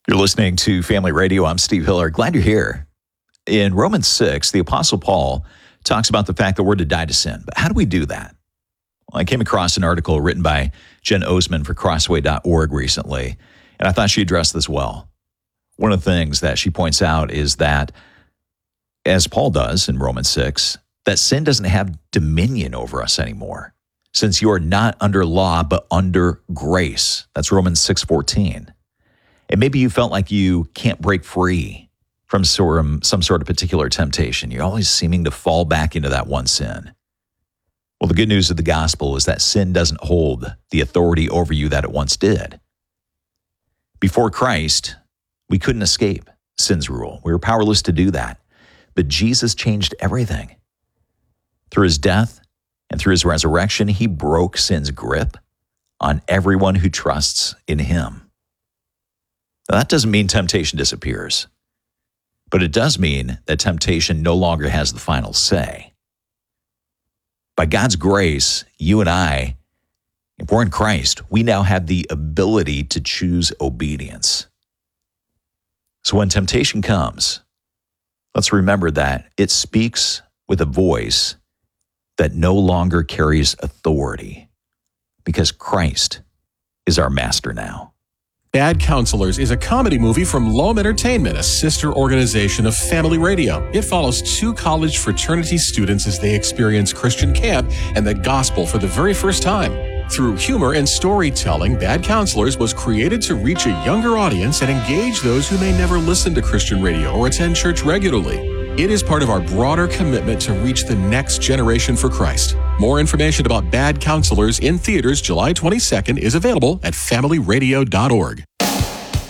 You're listening to Family Radio. I'm Steve Hiller. Glad you're here. In Romans 6, the Apostle Paul talks about the fact that we're to die to sin. But how do we do that? Well, I came across an article written by Jen Osman for Crossway.org recently, and I thought she addressed this well. One of the things that she points out is that, as Paul does in Romans 6, that sin doesn't have dominion over us anymore, since you are not under law, but under grace. That's Romans 6:14. And maybe you felt like you can't break free from some sort of particular temptation. You're always seeming to fall back into that one sin. Well, the good news of the gospel is that sin doesn't hold the authority over you that it once did. Before Christ, we couldn't escape sin's rule. We were powerless to do that. But Jesus changed everything. Through his death and through his resurrection, he broke sin's grip on everyone who trusts in him. Now, that doesn't mean temptation disappears, but it does mean that temptation no longer has the final say. By God's grace, you and I, if we're in Christ, we now have the ability to choose obedience. So when temptation comes, let's remember that it speaks with a voice that no longer carries authority, because Christ is our master now. Bad Counselors is a comedy movie from Loam Entertainment, a sister organization of Family Radio. It follows two college fraternity students as they experience Christian camp and the gospel for the very first time. Through humor and storytelling, Bad Counselors was created to reach a younger audience and engage those who may never listen to Christian radio or attend church regularly. It is part of our broader commitment to reach the next generation for Christ. More information about Bad Counselors in theaters July 22nd is available at familyradio.org.